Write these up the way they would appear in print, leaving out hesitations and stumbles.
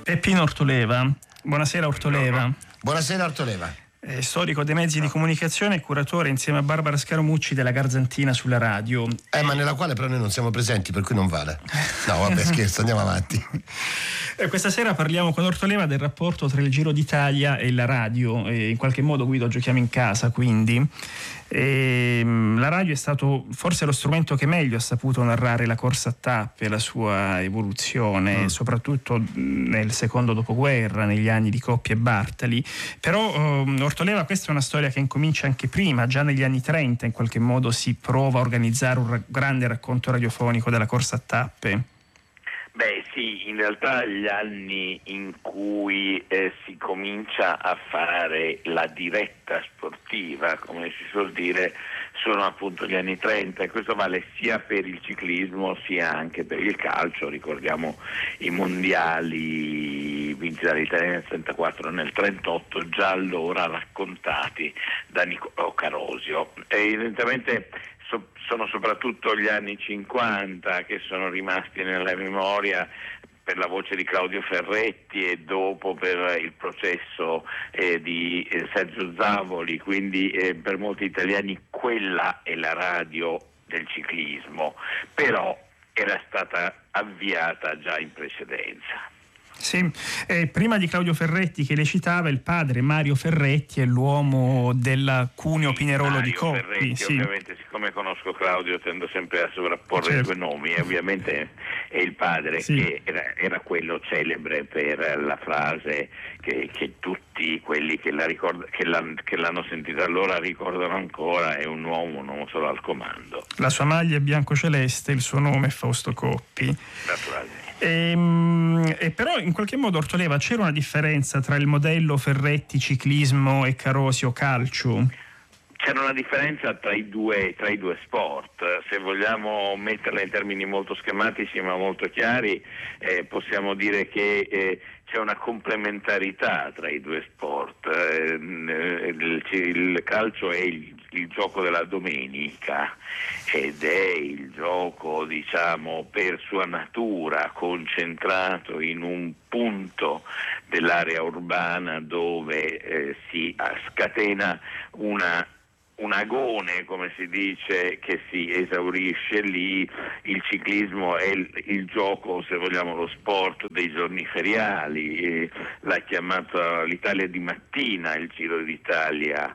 Peppino Ortoleva. Buonasera Ortoleva. Buonasera Ortoleva. Storico dei mezzi di comunicazione e curatore insieme a Barbara Scaramucci della Garzantina sulla radio. Ma nella quale però noi non siamo presenti, per cui non vale. No, vabbè, scherzo, andiamo avanti. Questa sera parliamo con Ortoleva del rapporto tra il Giro d'Italia e la radio. In qualche modo, Guido, giochiamo in casa, quindi. La radio è stato forse lo strumento che meglio ha saputo narrare la corsa a tappe, la sua evoluzione, soprattutto nel secondo dopoguerra, negli anni di Coppi e Bartali. Però Ortoleva, questa è una storia che incomincia anche prima, già negli anni 30 in qualche modo si prova a organizzare un grande racconto radiofonico della corsa a tappe. Beh sì, in realtà gli anni in cui si comincia a fare la diretta sportiva, come si suol dire, sono appunto gli anni 30, e questo vale sia per il ciclismo sia anche per il calcio. Ricordiamo i mondiali vinti dall'Italia nel 34 e nel 38, già allora raccontati da Nicolò Carosio. E evidentemente sono soprattutto gli anni 50 che sono rimasti nella memoria per la voce di Claudio Ferretti e dopo per il processo di Sergio Zavoli, quindi per molti italiani quella è la radio del ciclismo, però era stata avviata già in precedenza. Sì, prima di Claudio Ferretti, che le citava, il padre Mario Ferretti è l'uomo del Cuneo Pinerolo Mario di Coppi. Ferretti, sì. Ovviamente, siccome conosco Claudio tendo sempre a sovrapporre i due nomi, e ovviamente è il padre, sì, che era quello celebre per la frase che tutti quelli che l'hanno sentita allora ricordano ancora: è un uomo solo al comando. La sua maglia è bianco-celeste, il suo nome è Fausto Coppi. Naturalmente. E però in qualche modo, Ortoleva, c'era una differenza tra il modello Ferretti ciclismo e Carosio calcio? C'era una differenza tra i due sport. Se vogliamo metterla in termini molto schematici ma molto chiari, possiamo dire che c'è una complementarità tra i due sport. Il calcio è il gioco della domenica ed è il gioco, diciamo, per sua natura concentrato in un punto dell'area urbana dove si scatena un agone, come si dice, che si esaurisce lì. Il ciclismo è il gioco, se vogliamo, lo sport dei giorni feriali. L'ha chiamato l'Italia di mattina, il Giro d'Italia,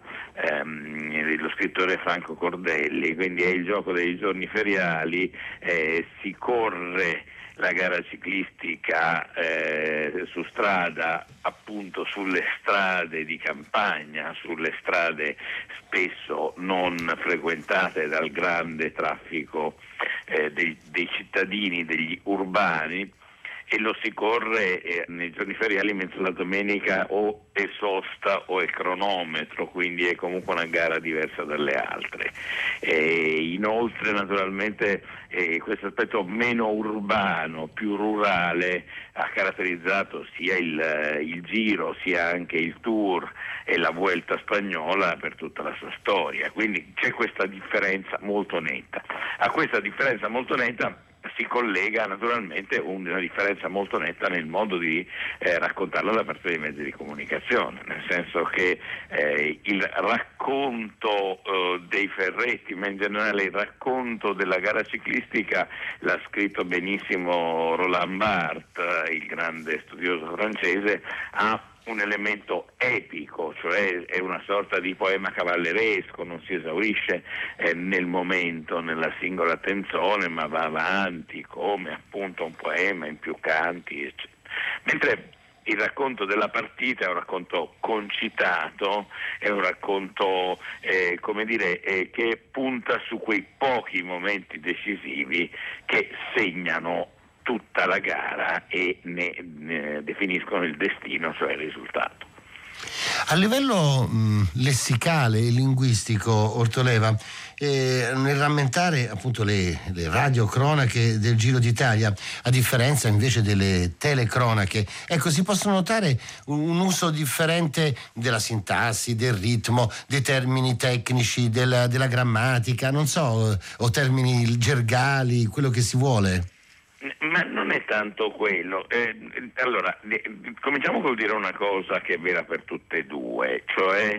lo scrittore Franco Cordelli, quindi è il gioco dei giorni feriali. Si corre la gara ciclistica su strada, appunto sulle strade di campagna, sulle strade spesso non frequentate dal grande traffico dei cittadini, degli urbani, e lo si corre nei giorni feriali, mentre la domenica o è sosta o è cronometro, quindi è comunque una gara diversa dalle altre. Inoltre, naturalmente, questo aspetto meno urbano, più rurale, ha caratterizzato sia il Giro sia anche il Tour e la Vuelta spagnola per tutta la sua storia, quindi c'è questa differenza molto netta. A questa differenza molto netta si collega naturalmente una differenza molto netta nel modo di raccontarla da parte dei mezzi di comunicazione, nel senso che il racconto dei Ferretti, ma in generale il racconto della gara ciclistica, l'ha scritto benissimo Roland Barthes, il grande studioso francese, ha un elemento epico, cioè è una sorta di poema cavalleresco, non si esaurisce nel momento, nella singola canzone, ma va avanti come appunto un poema in più canti, eccetera. Mentre il racconto della partita è un racconto concitato, è un racconto che punta su quei pochi momenti decisivi che segnano tutta la gara e ne definiscono il destino, cioè il risultato. A livello lessicale e linguistico, Ortoleva, nel rammentare appunto le radiocronache del Giro d'Italia, a differenza invece delle telecronache, ecco, si possono notare un uso differente della sintassi, del ritmo, dei termini tecnici, della grammatica, non so, o termini gergali, quello che si vuole. Ma non è tanto quello. Allora, cominciamo col dire una cosa che è vera per tutte e due, cioè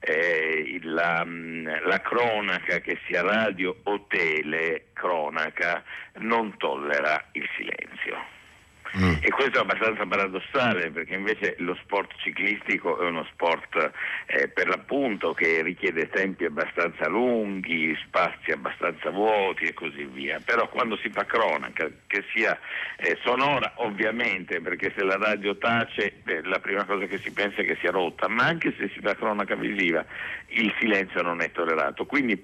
la cronaca, che sia radio o telecronaca, non tollera il silenzio. E questo è abbastanza paradossale, perché invece lo sport ciclistico è uno sport per l'appunto che richiede tempi abbastanza lunghi, spazi abbastanza vuoti e così via. Però quando si fa cronaca, che sia sonora ovviamente, perché se la radio tace la prima cosa che si pensa è che sia rotta, ma anche se si fa cronaca visiva il silenzio non è tollerato. Quindi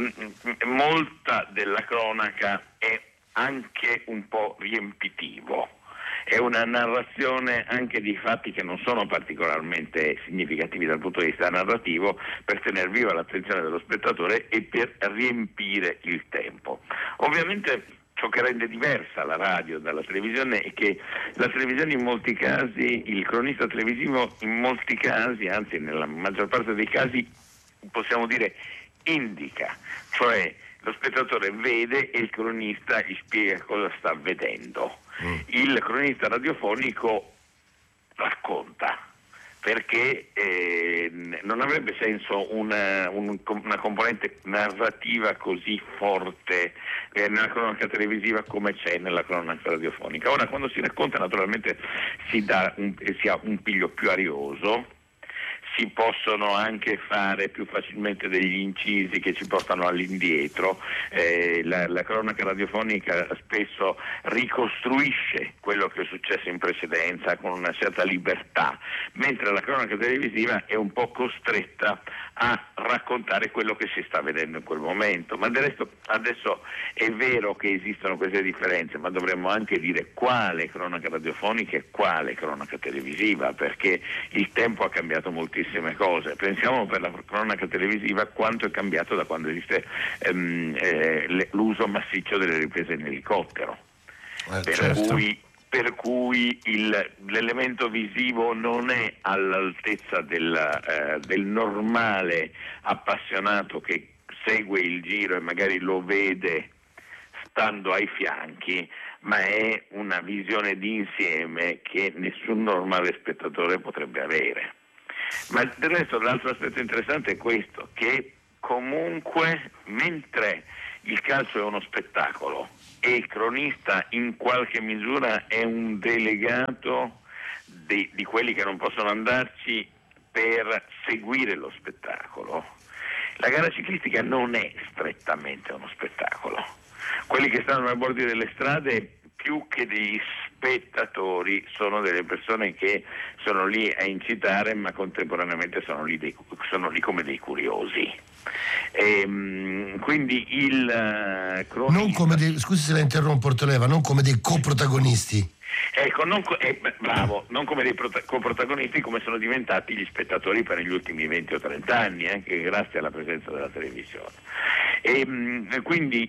molta della cronaca è anche un po' riempitivo. È una narrazione anche di fatti che non sono particolarmente significativi dal punto di vista narrativo, per tenere viva l'attenzione dello spettatore e per riempire il tempo. Ovviamente ciò che rende diversa la radio dalla televisione è che la televisione in molti casi, il cronista televisivo in molti casi, anzi nella maggior parte dei casi, possiamo dire indica, cioè lo spettatore vede e il cronista gli spiega cosa sta vedendo. Il cronista radiofonico racconta, perché non avrebbe senso una componente narrativa così forte nella cronaca televisiva come c'è nella cronaca radiofonica. Ora, quando si racconta, naturalmente si ha un piglio più arioso, si possono anche fare più facilmente degli incisi che ci portano all'indietro. La cronaca radiofonica spesso ricostruisce quello che è successo in precedenza con una certa libertà, mentre la cronaca televisiva è un po' costretta a raccontare quello che si sta vedendo in quel momento. Ma del resto adesso è vero che esistono queste differenze, ma dovremmo anche dire quale cronaca radiofonica e quale cronaca televisiva, perché il tempo ha cambiato moltissime cose. Pensiamo per la cronaca televisiva quanto è cambiato da quando esiste l'uso massiccio delle riprese in elicottero, per cui l'elemento visivo non è all'altezza del normale appassionato che segue il giro e magari lo vede stando ai fianchi, ma è una visione d'insieme che nessun normale spettatore potrebbe avere. Ma del resto l'altro aspetto interessante è questo, che comunque mentre il calcio è uno spettacolo e il cronista in qualche misura è un delegato di quelli che non possono andarci per seguire lo spettacolo, la gara ciclistica non è strettamente uno spettacolo. Quelli che stanno ai bordi delle strade, più che degli spettatori, sono delle persone che sono lì a incitare, ma contemporaneamente sono lì come dei curiosi. Quindi il cronista... Non come scusi se la interrompo, Ortoleva, non come dei coprotagonisti. Ecco, bravo, non come dei coprotagonisti come sono diventati gli spettatori per gli ultimi 20 o 30 anni, anche grazie alla presenza della televisione. Quindi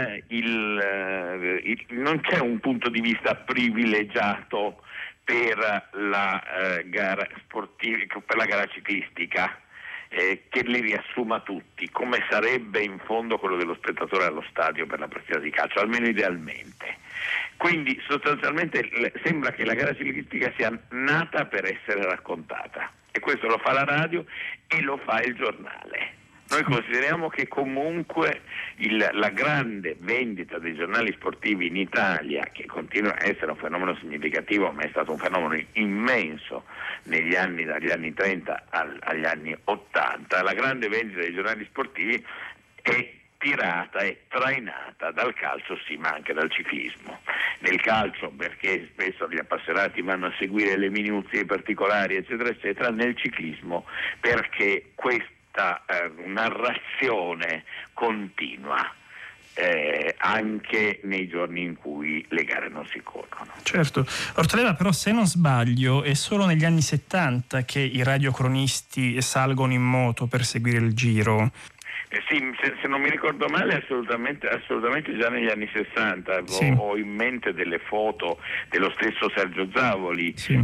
non c'è un punto di vista privilegiato per la gara sportiva, per la gara ciclistica, che li riassuma tutti, come sarebbe in fondo quello dello spettatore allo stadio per la partita di calcio, almeno idealmente. Quindi sostanzialmente sembra che la gara ciclistica sia nata per essere raccontata, e questo lo fa la radio e lo fa il giornale. Noi consideriamo che comunque la grande vendita dei giornali sportivi in Italia, che continua a essere un fenomeno significativo, ma è stato un fenomeno immenso negli anni, dagli anni 30 agli anni 80, la grande vendita dei giornali sportivi è tirata e trainata dal calcio, sì, ma anche dal ciclismo. Nel calcio perché spesso gli appassionati vanno a seguire le minuzie particolari, eccetera eccetera, nel ciclismo perché questa narrazione continua anche nei giorni in cui le gare non si corrono. Certo. Ortoleva, però, se non sbaglio, è solo negli anni 70 che i radiocronisti salgono in moto per seguire il Giro. Sì, se non mi ricordo male, assolutamente già negli anni 60. Sì. Ho in mente delle foto dello stesso Sergio Zavoli, sì.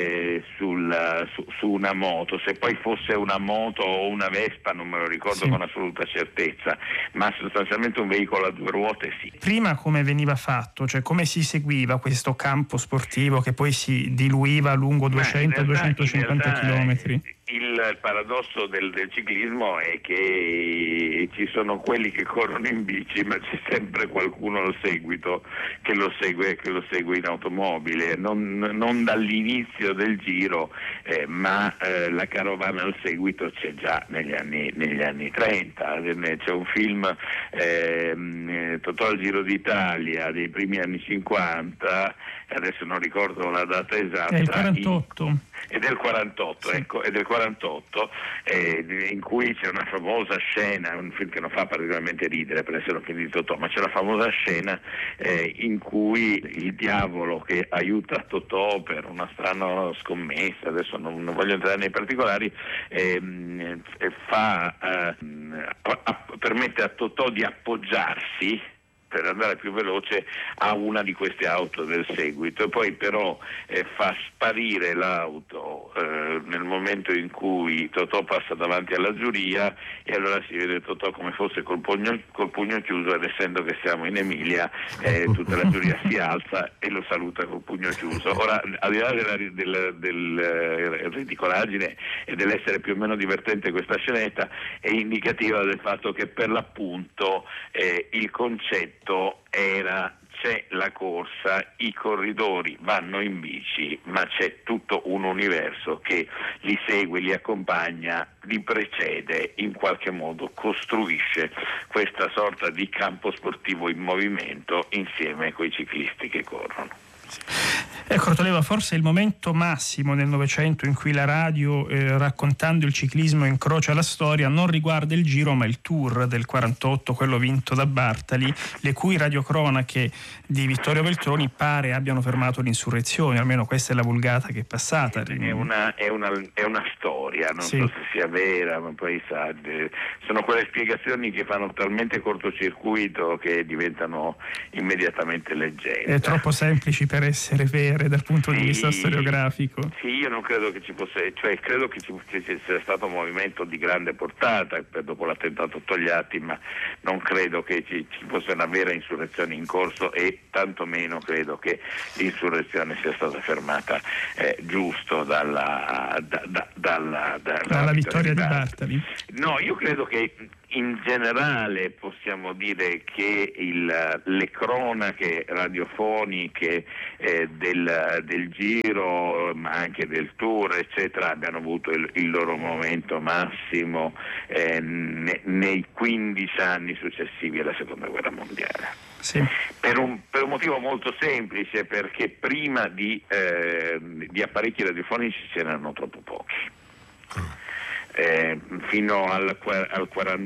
su una moto. Se poi fosse una moto o una Vespa non me lo ricordo Sì. con assoluta certezza, ma sostanzialmente un veicolo a due ruote sì. Prima come veniva fatto? Cioè come si seguiva questo campo sportivo che poi si diluiva lungo 200-250 chilometri? Il paradosso del ciclismo è che ci sono quelli che corrono in bici, ma c'è sempre qualcuno al seguito che lo segue in automobile, non dall'inizio del giro, ma la carovana al seguito c'è già negli anni 30. C'è un film, Totò al Giro d'Italia dei primi anni 50, adesso non ricordo la data esatta. È il 48. È del 48, sì. Ecco, è del 48, in cui c'è una famosa scena, un film che non fa particolarmente ridere per essere un film di Totò, ma c'è una famosa scena in cui il diavolo che aiuta Totò per una strana scommessa, adesso non voglio entrare nei particolari, permette a Totò di appoggiarsi per andare più veloce a una di queste auto del seguito, e poi però fa sparire l'auto nel momento in cui Totò passa davanti alla giuria, e allora si vede Totò come fosse col pugno chiuso, ed essendo che siamo in Emilia tutta la giuria si alza e lo saluta col pugno chiuso. Ora, al di là del ridicolaggine e dell'essere più o meno divertente questa scenetta, è indicativa del fatto che per l'appunto il concetto era: c'è la corsa, i corridori vanno in bici, ma c'è tutto un universo che li segue, li accompagna, li precede, in qualche modo costruisce questa sorta di campo sportivo in movimento insieme coi ciclisti che corrono. Ecco, Ortoleva, forse è il momento massimo nel Novecento in cui la radio, raccontando il ciclismo, incrocia la storia, non riguarda il Giro ma il Tour del 48, quello vinto da Bartali, le cui radiocronache di Vittorio Veltroni pare abbiano fermato l'insurrezione, almeno questa è la vulgata che è passata. È una storia, non sì. so se sia vera, ma poi sono quelle spiegazioni che fanno talmente cortocircuito che diventano immediatamente leggende. È troppo semplici per essere vere dal punto di vista storiografico. Sì, io non credo che ci fosse, cioè credo che sia stato un movimento di grande portata dopo l'attentato Togliatti, ma non credo che ci fosse una vera insurrezione in corso, e tantomeno credo che l'insurrezione sia stata fermata giusto dalla vittoria di Bartali. No, io credo che in generale possiamo dire che le cronache radiofoniche del Giro, ma anche del Tour, eccetera, abbiano avuto il loro momento massimo nei 15 anni successivi alla Seconda Guerra Mondiale. Sì. Per un motivo molto semplice, perché prima di apparecchi radiofonici ce n'erano troppo pochi. Fino al 40